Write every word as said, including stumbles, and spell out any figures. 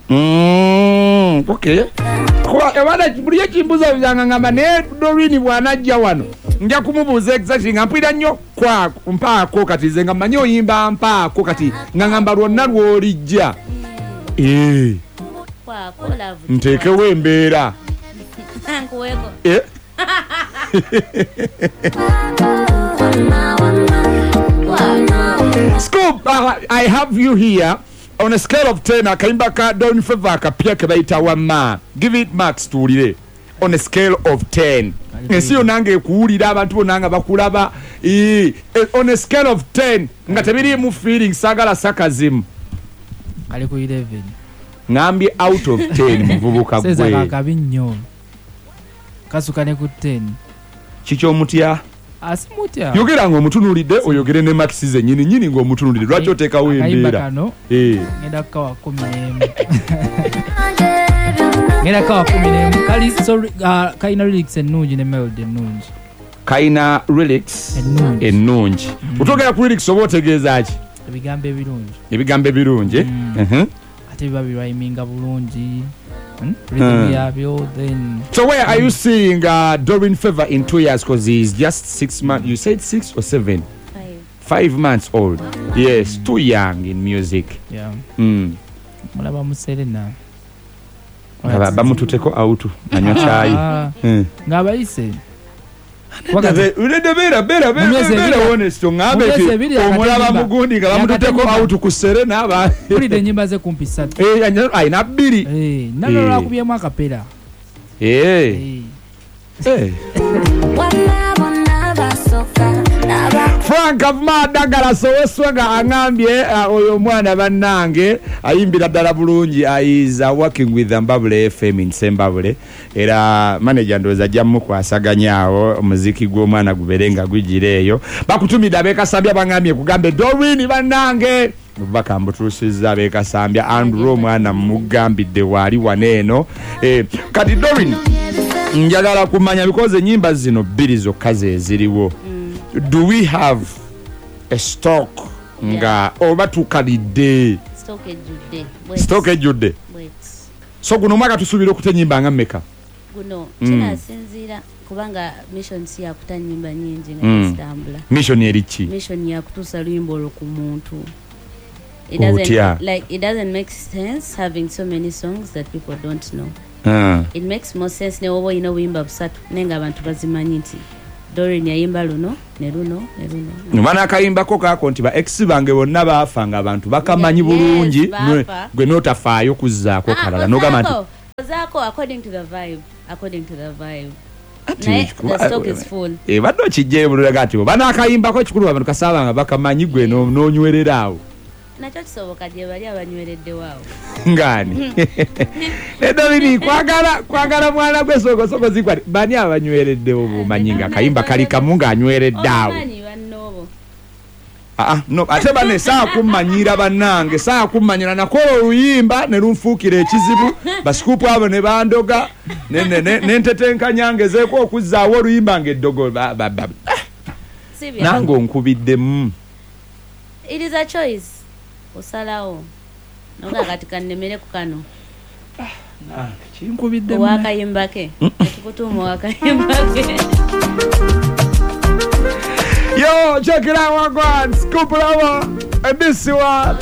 Mm, okay. Kwa ebada buliye kimbuza byanga ngamba ne Doreen bwanajja wano. Nja kumubuza exactly ngampira nnyo kwa mpaako kati zenga manyo yimba mpaako kati ngamba lwonna lwolijja. Eh. Kwa kola vuti. Nteke wembeera. Nkuweko. Eh. Scoop, uh, I have you here on a scale of ten. Akaimba ka Doreen Favour akapia kebaita wama. Give it marks tuulire on a scale of ten. Ensi onange kuwulira abantu bonanga bakulaba eh on a scale of ten nga tebiri mu feeling sagala sakazimu. Ali ku eleven. Ngambi out of ten muvubuka gwe. Seza kakabi nnyo. Kasukane ku ten. Chicho mutya? Asimutya. Yogera ngo omutunulidde oyogere ne Max ze nyini nyini ngo omutunulidde. Lwaki oteka wembeera? Eh. Ngenda kawa kumi n'emu. Ngenda kawa kumi n'emu. Kali sorry uh, kaina lyrics ennungi ne melody ennungi. Kaina lyrics ennungi. Ennungi. Mm. Utogera ku lyrics oba otegeeza ki? Ebigambo ebirungi. Ebigambo ebirungi. Mm. Mhm. Ate biba biryiminga bulungi. Hmm? Rhythm yabyo then. So where are you seeing uh, Doreen Favour in two years? Because he's just six months. You said six or seven? Five. Five months old. Yes, too young in music. Yeah. Mm. Mulaba muserena. Aba bamututeko autu anywa chai. Mm. Ngabayise. Wakati urede bera bera bera bera honest ngambe ki omulaba mugundi nga bamututeko autu kuserena aba. Ulide nyimba ze kumpisatu. Eh anya aina bbiri. Eh nalola kubyemu akapera. Eh. Eh. Frank Avmadagala soweswaga angambye uh, oyo mwana bannange ayimbira ddala bulungi is uh, working with Mbabule F M in Sembabule era manager ndoza jammu kwasaganyaawo omuziki gw'omwana guberenga gujireyo bakutumida bekasambya bangambye kugambe Doreen bannange baka mbutusiza bekasambya Andrew mwana mugambidde wali waneeno eh kati Doreen njagala kumanya because nyimba zino bbiri zokka ze ziriwo. Do we have a stock nga yeah. Oba tukalidde stock ejudde stock ejudde so guno mwaka tusubira okutenyimba nga meka guno kina sinzira kubanga mission si ya kutanyimba nyingi nga mm. Stambula mission erichi mission ya kutusa lwimbo ku muntu. It doesn't oh, like it doesn't make sense having so many songs that people don't know. Uh. It makes more sense ne wobo ino wimba busatu nenga abantu bazimanyi nti Doreen yayimba luno ne luno ne luno. Numana kayimba ko kako nti ba ex bange bonna bafanga abantu bakamanyi bulungi yes, gwe notafaayo kuzzaako kalala no gama zako according to the vibe according to the vibe. Nae, the stock is full. Eh bado kijje bululaga ati bana kayimba ko kikulu abantu kasabanga bakamanyi gwe no nonywereraawo. Nacho kisoboka je bali abanyweredde wao. Ngani. Edolini kwagala kwagala mwana gwe soko soko zikwali bani abanyweredde obo manyinga kayimba kali kamunga anywereddawo. Bani bannobo. Ah ah no ate bane saa kumanyira banange saa kumanyira nakola oluyimba ne lumfuukira ekizibu basikupu abo ne bandoga ne ne ne ntetenkanyange zeeko okuzzaawo oluyimba ng'eddogo ba. Nango nkubiddemu. It is a choice. Osalawo noga katika nemere kukano ah chinkubidde waka yimbake tukutuma waka yimbake yo check it out one Scoop Lava and this one